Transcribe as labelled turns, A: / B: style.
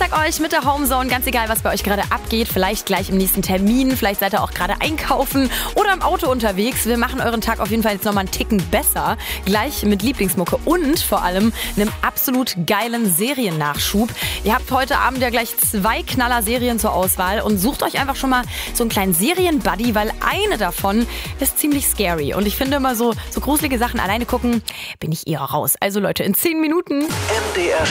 A: sag euch mit der Homezone, ganz egal, was bei euch gerade abgeht, vielleicht gleich im nächsten Termin, vielleicht seid ihr auch gerade einkaufen oder im Auto unterwegs. Wir machen euren Tag auf jeden Fall jetzt nochmal einen Ticken besser. Gleich mit Lieblingsmucke und vor allem einem absolut geilen Seriennachschub. Ihr habt heute Abend ja gleich 2 Knaller-Serien zur Auswahl und sucht euch einfach schon mal so einen kleinen Serien-Buddy, weil eine davon ist ziemlich scary. Und ich finde immer so gruselige Sachen alleine gucken, bin ich eher raus. Also Leute, in 10 Minuten.
B: MDR